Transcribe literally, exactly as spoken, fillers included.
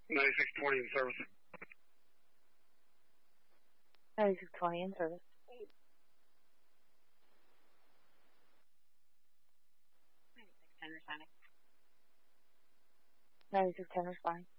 ninety-six twenty in service. ninety-six twenty in service. ninety-six ten responding. ninety-six ten responding.